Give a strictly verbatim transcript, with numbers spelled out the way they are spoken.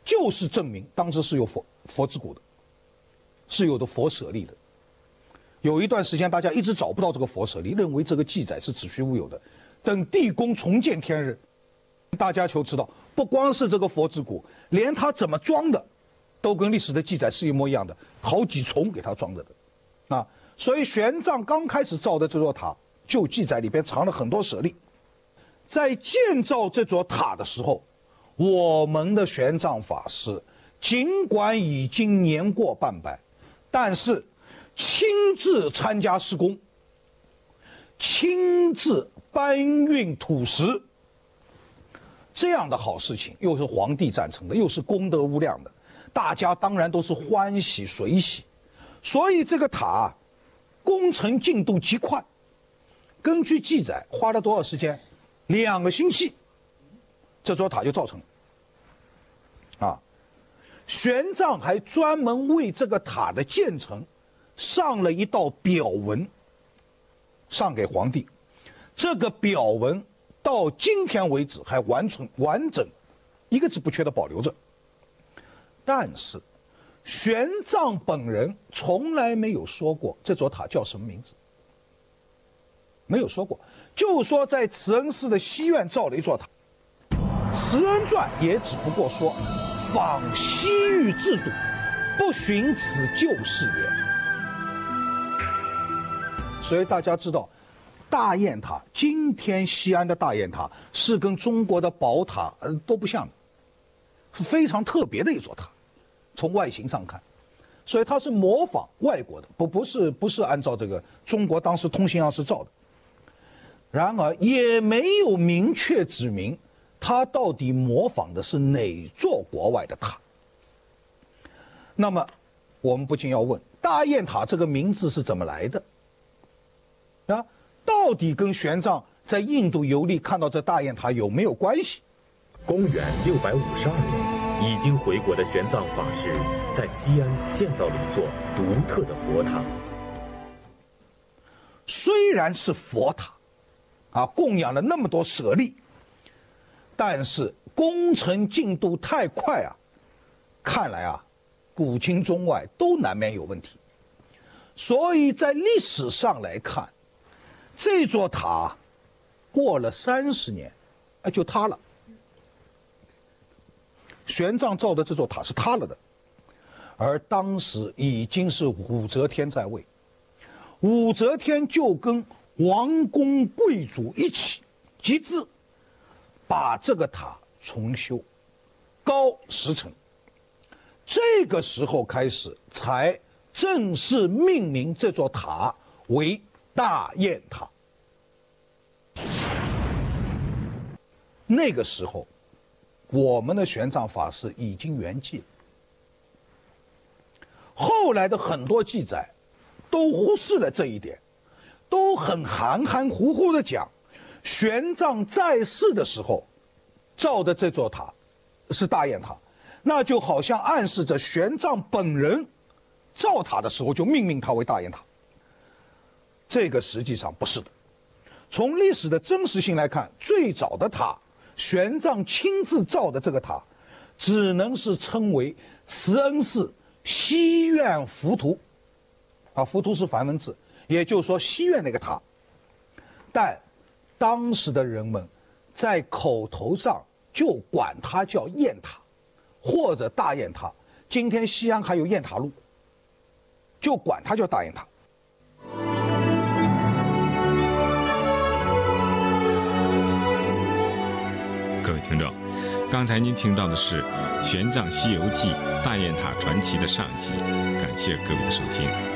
就是证明当时是有佛佛之骨的，是有的佛舍利的。有一段时间大家一直找不到这个佛舍利，认为这个记载是子虚乌有的。等地宫重见天日，大家就知道，不光是这个佛之骨，连它怎么装的，都跟历史的记载是一模一样的，好几重给它装着的，啊，所以玄奘刚开始造的这座塔，就记载里边藏了很多舍利。在建造这座塔的时候，我们的玄奘法师尽管已经年过半百，但是亲自参加施工，亲自搬运土石，这样的好事情，又是皇帝赞成的，又是功德无量的，大家当然都是欢喜随喜。所以这个塔工程进度极快，根据记载花了多少时间？两个星期，这座塔就造成了。啊，玄奘还专门为这个塔的建成上了一道表文，上给皇帝。这个表文到今天为止还完存完整，一个字不缺的保留着。但是玄奘本人从来没有说过这座塔叫什么名字，没有说过，就说在慈恩寺的西院造了一座塔。《慈恩传》也只不过说仿西域制度，不循此旧事也。所以大家知道，大雁塔，今天西安的大雁塔是跟中国的宝塔呃都不像的，是非常特别的一座塔，从外形上看，所以它是模仿外国的，不不是不是按照这个中国当时通信样式造的。然而也没有明确指明它到底模仿的是哪座国外的塔。那么我们不禁要问，大雁塔这个名字是怎么来的啊？到底跟玄奘在印度游历看到这大雁塔有没有关系？ 公元六百五十二年，已经回国的玄奘法师在西安建造了一座独特的佛塔。 虽然是佛塔啊，供养了那么多舍利，但是工程进度太快啊，看来啊，古今中外都难免有问题。所以在历史上来看，这座塔过了三十年，啊就塌了。玄奘造的这座塔是塌了的，而当时已经是武则天在位，武则天就跟王公贵族一起集资，把这个塔重修，高十层。这个时候开始，才正式命名这座塔为大雁塔。那个时候，我们的玄奘法师已经圆寂了。后来的很多记载都忽视了这一点，都很含含糊糊的讲，玄奘在世的时候造的这座塔是大雁塔，那就好像暗示着玄奘本人造塔的时候就命名它为大雁塔。这个实际上不是的。从历史的真实性来看，最早的塔，玄奘亲自造的这个塔，只能是称为慈恩寺西院浮屠，啊，浮屠是梵文字，也就是说西院那个塔。但当时的人们在口头上就管它叫雁塔，或者大雁塔。今天西安还有雁塔路，就管它叫大雁塔。 各位听众，刚才您听到的是《玄奘西游记·大雁塔传奇》的上集，感谢各位的收听。